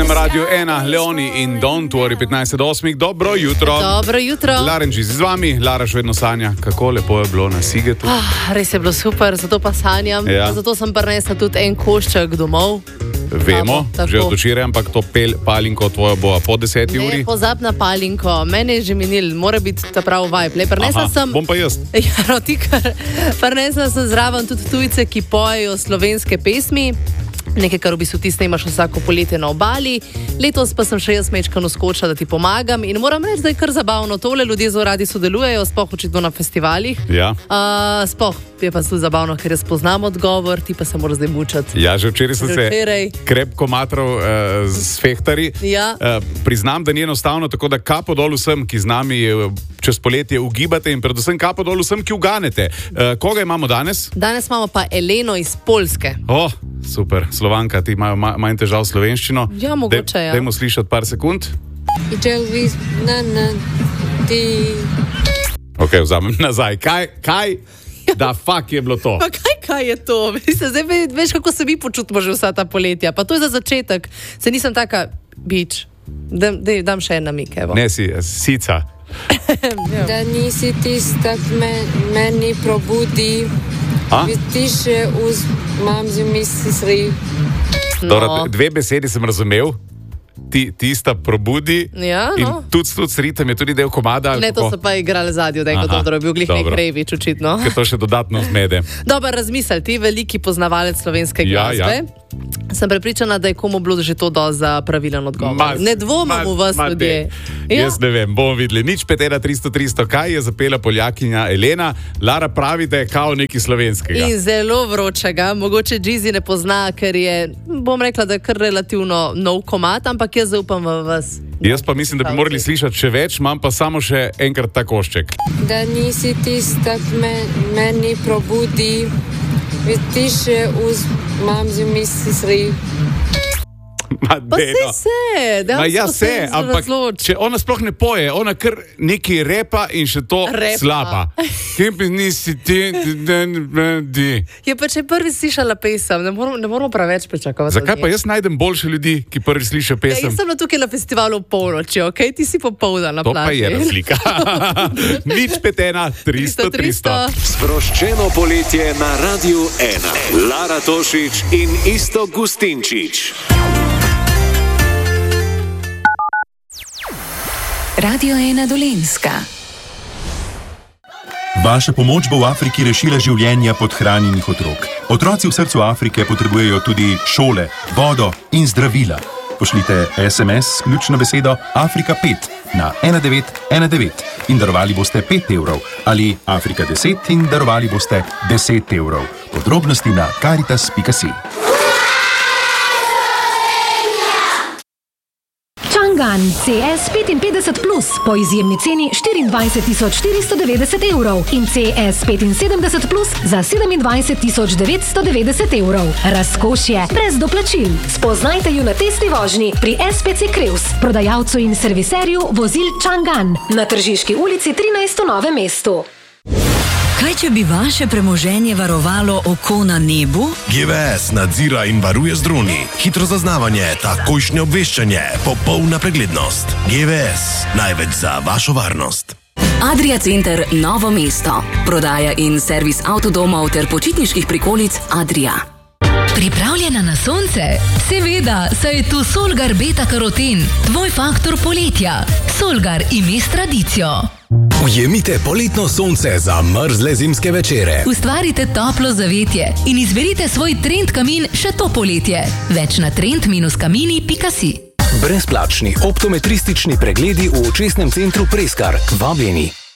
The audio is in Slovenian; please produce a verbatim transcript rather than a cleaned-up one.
Na Radiu ena, Leoni in Don, tvori petnajst do osmih. Dobro jutro. Dobro jutro. Laren Čizi z vami, Lara še vedno sanja, kako lepo je bilo na Sigetu. Ah, res je bilo super, zato pa sanjam. Ja. Zato sem prinesla tudi en košček domov. Vemo, Tako. že od včeraj, ampak to pel, palinko tvojo bo po deseti uri. Ne pozab na palinko, mene je že minil, mora biti ta prav vibe. Le, prinesla Aha, sem... bom pa jaz. Ja, no, ti kar. Prinesla sem zraven tudi tujce, ki pojejo slovenske pesmi. Nekaj, kar v bistvu ti snemaš vsako poletje na obali. Letos pa sem še jaz mečkano skočila, da ti pomagam. In moram reči, da je kar zabavno. Tole ljudje zelo radi sodelujejo, sploh očitno na festivalih. Ja. Uh, sploh je pa tudi zabavno, ker jaz poznam odgovor, ti pa se moraš zdaj mučati. Ja, že včeraj sem Že se včeraj. krepko matral uh, s fehtari. Ja. Uh, priznam, da ni enostavno, tako da kapo dol vsem, ki z nami uh, čez poletje ugibate in predvsem kapo dol vsem, ki uganete. Uh, koga imamo danes? Danes imamo pa Eleno iz Poljske. Oh, super, Slovanka, ti imajo ma, manj težav s slovenščino. Ja, mogoče, ja. Dajmo slišati par sekund. Ok, vzamem nazaj. Kaj, kaj, da fak je bilo to? Pa kaj, kaj je to? Mislim, zdaj ve- veš, kako se mi počutimo že vsa ta poletja. Pa to je za začetek. Se nisem taka, bič. Dam, dej, dam še en namik, evo. Ne si, sica. Da nisi tista, ki me, meni probudi, A? tiše uz mamzi misli sri. Dobro, dve besedi sem razumel. Ti, tista probudi. Ja, no. In tudi tudi s ritem je tudi del komada. ali Ne, to kako? so pa igrali zadnjo, da je Aha, dobro, je bil glih nek dobro. Revič, očitno. Ker to še dodatno zmede. Dobar razmisel, ti veliki poznavalec slovenske Ja, glasbe. ja. Sem prepričana, da je komu bilo že to do za pravilen odgovor. Ma- ne dvomim ma- v vas, ma ljudje. dej. Jaz ne vem, bomo videli. Nič pet ena tristo tristo, kaj je zapela Poljakinja Elena. Lara pravi, da je kao nekaj slovenskega. In zelo vročega, mogoče Džizi ne pozna, ker je, bom rekla, da je kar relativno nov komad, ampak jaz zaupam v vas. Jaz pa mislim, da bi morali slišati še več, imam pa samo še enkrat ta košček. Da nisi tista, ki me, meni probudi, tiše uz mamzi misli sri. Ma, Pa dej, se no. se, Ma, ja, se, ampak razloči. če ona sploh ne poje, ona kar nekaj repa in še to Repa. slaba. Kim pa nisi ti, di. Je pa če prvi slišala pesem, ne moramo, ne moramo preveč pričakovati. Zakaj pa jaz najdem boljše ljudi, ki prvi slišijo Ja, pesem? jaz sem bila tukaj na festivalu v polnoči, ok? Ti si popoldan na To pa plaži. je razlika. Nič pet ena tristo tristo. Sproščeno poletje na Radiu ena. Lara Tošič in Iztok Gustinčič. Radio ena Dolenjska. Vaša pomoč bo v Afriki rešila življenja podhranjenih otrok. Otroci v srcu Afrike potrebujejo tudi šole, vodo in zdravila. Pošljite es em es s ključno besedo Afrika pet na ena devet ena devet in darovali boste pet evrov ali Afrika deset in darovali boste deset evrov. Podrobnosti na karitas pika si. Čangan C S petinpetdeset plus po izjemni ceni štiriindvajset tisoč štiristo devetdeset evrov in C S petinsedemdeset plus za sedemindvajset tisoč devetsto devetdeset evrov. Razkošje brez doplačil. Spoznajte ju na testni vožnji pri es pe ce Krevs, prodajalcu in serviserju vozil Čangan na Tržiški ulici trinajst v Novem mestu. Kaj, če bi vaše premoženje varovalo oko na nebu? G V S nadzira in varuje z droni. Hitro zaznavanje, takojšnje obveščanje, popolna preglednost. G V S, največ za vašo varnost. Adria Center Novo mesto. Prodaja in servis avtodomov ter počitniških prikolic Adria. Pripravljena na sonce? Seveda, saj je tu Solgar Beta Karoten, tvoj faktor poletja. Solgar ime s tradicijo. Ujemite poletno sonce za mrzle zimske večere. Ustvarite toplo zavetje in izberite svoj trend kamin še to poletje. Več na trend kamini pika si. Brezplačni optometristični pregledi v očesnem centru Preskar. Vabljeni.